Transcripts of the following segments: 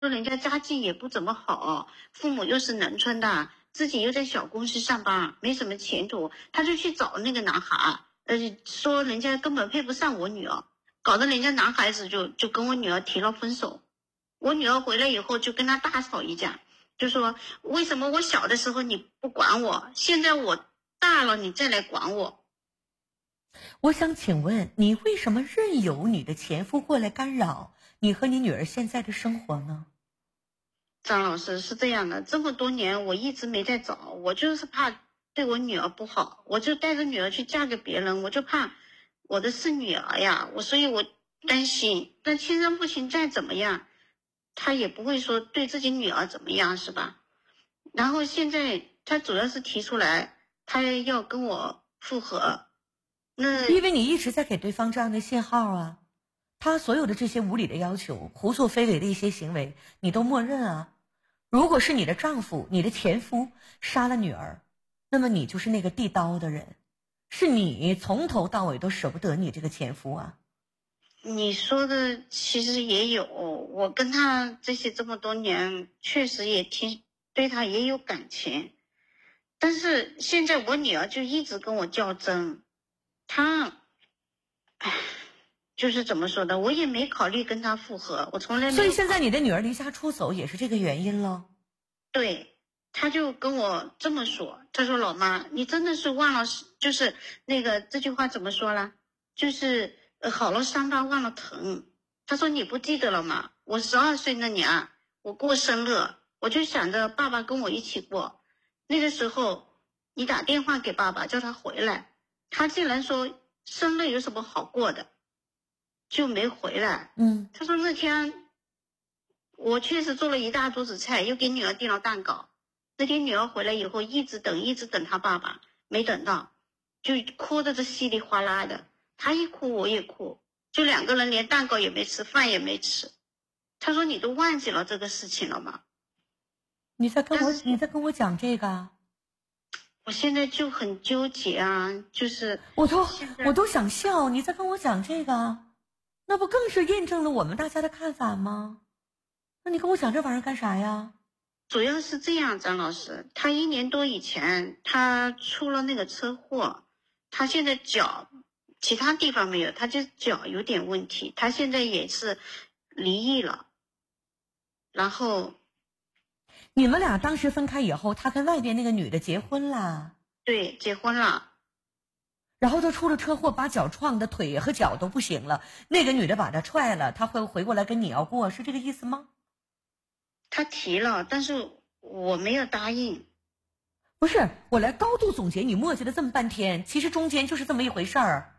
说人家家境也不怎么好，父母又是农村的，自己又在小公司上班，没什么前途，他就去找那个男孩，说人家根本配不上我女儿，搞得人家男孩子就跟我女儿提了分手。我女儿回来以后就跟他大吵一架，就说为什么我小的时候你不管我，现在我大了你再来管我。 我想请问你为什么任由你的前夫过来干扰你和你女儿现在的生活呢？ 张老师，是这样的，这么多年我一直没在找，我就是怕对我女儿不好，我就带着女儿去嫁给别人，我就怕我的是女儿呀，所以我担心，但亲生父亲再怎么样他也不会说对自己女儿怎么样，是吧？然后现在他主要是提出来他要跟我复合，那因为你一直在给对方这样的信号啊，他所有的这些无理的要求，胡作非为的一些行为你都默认啊。如果是你的丈夫，你的前夫杀了女儿，那么你就是那个递刀的人，是你从头到尾都舍不得你这个前夫啊。 你说的其实也有，我跟他这么多年确实也对他也有感情，但是现在我女儿就一直跟我较真，她就是怎么说的，我也没考虑跟他复合，我从来没有。 所以现在你的女儿离家出走也是这个原因了。 对，他就跟我这么说，他说老妈，你真的是忘了，就是那个这句话怎么说呢？就是好了伤疤忘了疼。他说你不记得了吗？我12岁那年，我过生日，我就想着爸爸跟我一起过，那个时候你打电话给爸爸叫他回来，他竟然说生日有什么好过的，就没回来。他说那天我确实做了一大桌子菜，又给女儿订了蛋糕。那天女儿回来以后，一直等她爸爸，没等到，就哭得这稀里哗啦的。她一哭我也哭，就2个人连蛋糕也没吃，饭也没吃。他说你都忘记了这个事情了吗？ 你在跟我讲这个？ 我现在就很纠结啊，就是我都想笑，你在跟我讲这个，那不更是验证了我们大家的看法吗？那你跟我讲这玩意儿干啥呀？ 主要是这样，张老师，他1年多以前他出了那个车祸，他现在脚其他地方没有，他就脚有点问题，他现在也是离异了。然后你们俩当时分开以后，他跟外边那个女的结婚了？ 对，结婚了。 然后他出了车祸，把脚撞的腿和脚都不行了，那个女的把他踹了，他会回过来跟你要过，是这个意思吗？ 他提了，但是我没有答应。 不是，我来高度总结你磨叽了这么半天，其实中间就是这么一回事儿。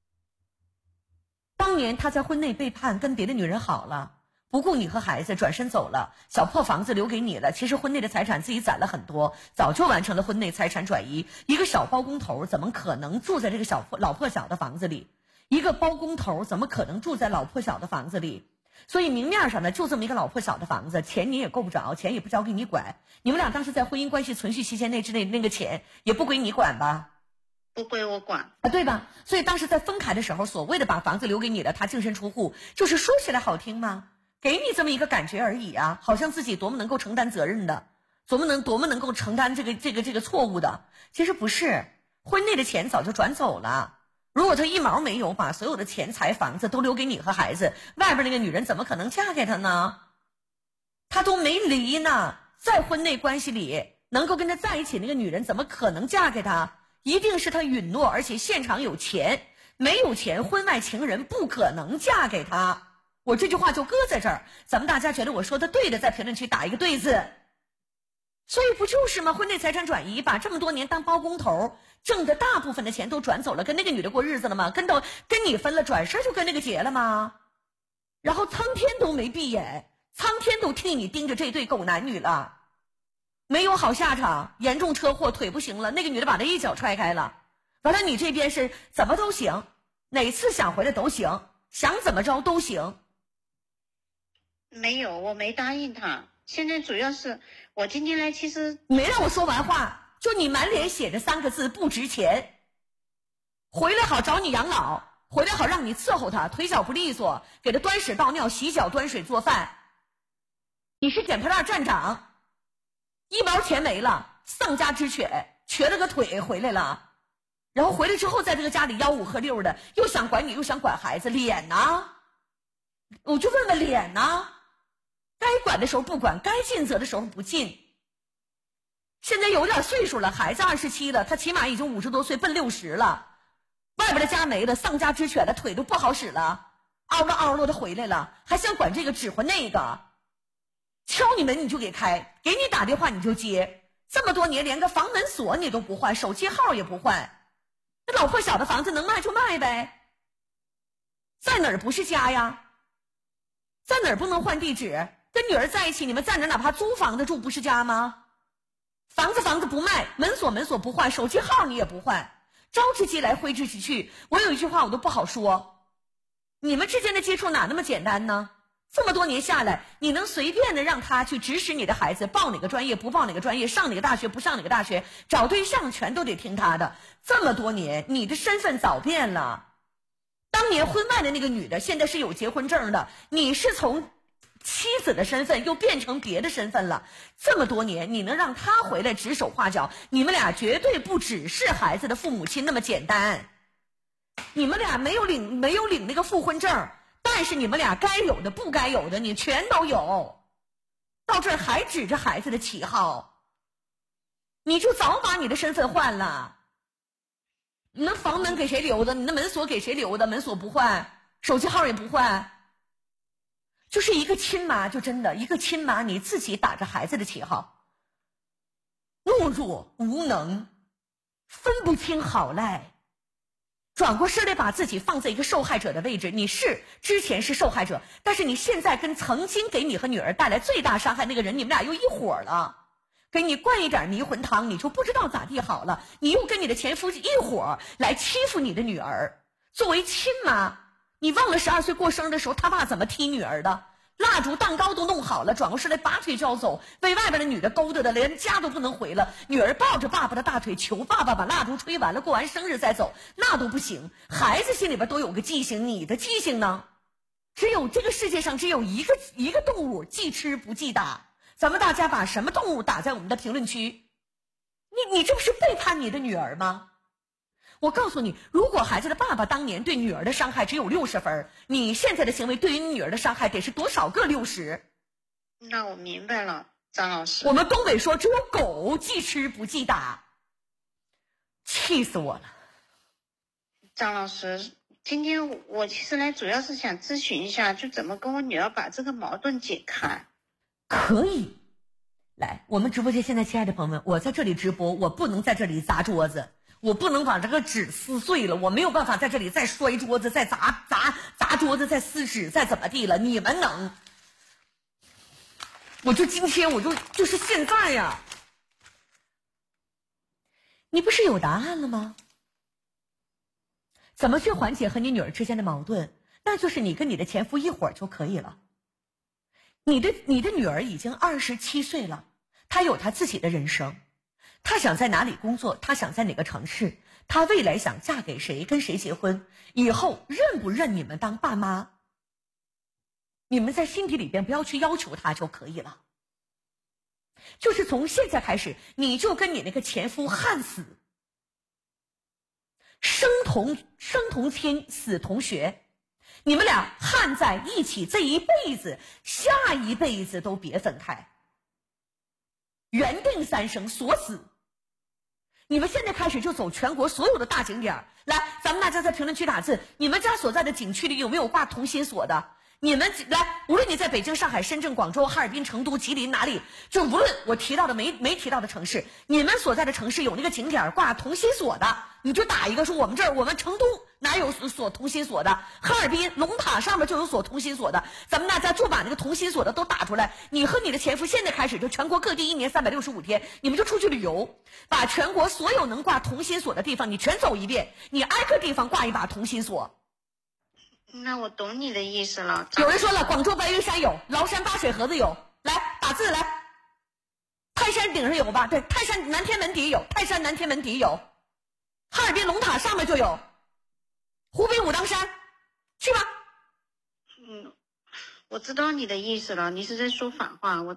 当年他在婚内背叛，跟别的女人好了，不顾你和孩子，转身走了，小破房子留给你了，其实婚内的财产自己攒了很多，早就完成了婚内财产转移。一个小包工头怎么可能住在这个老破小的房子里？一个包工头怎么可能住在老破小的房子里？所以明面上呢，就这么一个老破小的房子，钱你也够不着，钱也不交给你管。你们俩当时在婚姻关系存续期间内之内，那个钱也不归你管吧？ 不归我管啊，对吧？所以当时在分开的时候，所谓的把房子留给你了，他净身出户，就是说起来好听吗？给你这么一个感觉而已啊，好像自己多么能够承担责任的，多么能够承担这个错误的。其实不是，婚内的钱早就转走了。如果他一毛没有，把所有的钱财房子都留给你和孩子，外边那个女人怎么可能嫁给他呢？他都没离呢，在婚内关系里能够跟他在一起那个女人怎么可能嫁给他？一定是他允诺，而且现场有钱，没有钱婚外情人不可能嫁给他。我这句话就搁在这儿，咱们大家觉得我说的对的，在评论区打一个对字。所以不就是吗？婚内财产转移，把这么多年当包工头挣的大部分的钱都转走了，跟那个女的过日子了吗？跟你分了，转身就跟那个结了吗？然后苍天都没闭眼，苍天都替你盯着这对狗男女了，没有好下场，严重车祸，腿不行了，那个女的把他一脚踹开了。完了，你这边是怎么都行，哪次想回来都行，想怎么着都行。 没有，我没答应他。现在主要是我今天来，其实没让我说完话，就你满脸写着3个字不值钱。回来好找你养老，回来好让你伺候他，腿脚不利索，给他端屎倒尿，洗脚端水做饭。 你是捡破烂站长，1毛钱没了，丧家之犬，瘸了个腿回来了，然后回来之后在这个家里吆五喝六的，又想管你又想管孩子，脸呢？我就问问脸呢？该管的时候不管，该尽责的时候不尽。现在有点岁数了，孩子27了，他起码已经50多岁，奔60了，外边的家没了，丧家之犬了，腿都不好使了，嗷了嗷了的回来了，还想管这个指挥那个，敲你门你就给开，给你打电话你就接，这么多年连个房门锁你都不换，手机号也不换，那老破小的房子能卖就卖呗，在哪儿不是家呀？在哪儿不能换地址？跟女儿在一起，你们在哪儿哪怕租房子住不是家吗？房子不卖，门锁不换，手机号你也不换，招之即来挥之即去。我有一句话我都不好说，你们之间的接触哪那么简单呢？这么多年下来，你能随便的让他去指使你的孩子报哪个专业不报哪个专业，上哪个大学不上哪个大学，找对象全都得听他的。这么多年你的身份早变了，当年婚外的那个女的现在是有结婚证的，你是从妻子的身份又变成别的身份了，这么多年你能让他回来指手画脚，你们俩绝对不只是孩子的父母亲那么简单。你们俩没有领那个复婚证，但是你们俩该有的不该有的你全都有，到这儿还指着孩子的旗号，你就早把你的身份换了。你那房门给谁留的？你那门锁给谁留的？门锁不换，手机号也不换，就是一个亲妈，就真的一个亲妈，你自己打着孩子的旗号，懦弱无能，分不清好赖，转过身来把自己放在一个受害者的位置。你是之前是受害者，但是你现在跟曾经给你和女儿带来最大伤害那个人，你们俩又一伙了。给你灌一点迷魂汤，你就不知道咋地好了，你又跟你的前夫一伙来欺负你的女儿。作为亲妈，你忘了12岁过生日的时候他爸怎么踢女儿的？蜡烛蛋糕都弄好了，转过身来拔腿就要走，被外边的女的勾搭的连家都不能回了。女儿抱着爸爸的大腿求爸爸把蜡烛吹完了，过完生日再走，那都不行。孩子心里边都有个记性，你的记性呢？只有这个世界上只有一个动物记吃不记打。咱们大家把什么动物打在我们的评论区？你这不是背叛你的女儿吗？我告诉你，如果孩子的爸爸当年对女儿的伤害只有60分，你现在的行为对于你女儿的伤害得是多少个60？ 那我明白了，张老师。 我们东北说只有狗记吃不记打，气死我了。 张老师，今天我其实来主要是想咨询一下，就怎么跟我女儿把这个矛盾解开。 可以，来，我们直播间现在亲爱的朋友们，我在这里直播，我不能在这里砸桌子，我不能把这个纸撕碎了，我没有办法在这里再摔桌子，再砸桌子，再撕纸，再怎么地了，你们能？我就今天，就是现在呀！你不是有答案了吗？怎么去缓解和你女儿之间的矛盾？那就是你跟你的前夫一伙就可以了。你的女儿已经27岁了，她有她自己的人生，她想在哪里工作，她想在哪个城市，她未来想嫁给谁，跟谁结婚，以后认不认你们当爸妈，你们在心底里边不要去要求她就可以了。就是从现在开始，你就跟你那个前夫焊死，生同亲，死同学。你们俩焊在一起，这一辈子下一辈子都别分开，缘定3生锁死。你们现在开始就走全国所有的大景点，来，咱们大家在评论区打字，你们家所在的景区里有没有挂同心锁的？你们来，无论你在北京、上海、深圳、广州、哈尔滨、成都、吉林哪里，就无论我提到的没提到的城市，你们所在的城市有那个景点挂同心锁的，你就打一个说我们成都哪有锁同心锁的，哈尔滨龙塔上面就有锁同心锁的，咱们大家就把那个同心锁的都打出来。你和你的前夫现在开始就全国各地1年365天，你们就出去旅游，把全国所有能挂同心锁的地方你全走一遍，你挨个地方挂一把同心锁。 那我懂你的意思了。 有人说了，广州白云山有，崂山八水河子有，来打字来。泰山顶上有吧？对，泰山南天门底有，泰山南天门底有，哈尔滨龙塔上面就有，湖北武当山，去吧。 我知道你的意思了，你是在说反话，我